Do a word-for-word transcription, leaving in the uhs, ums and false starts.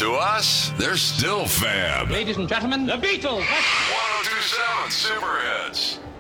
To us, they're still fab. Ladies and gentlemen, the Beatles. ten twenty-seven Super Hits.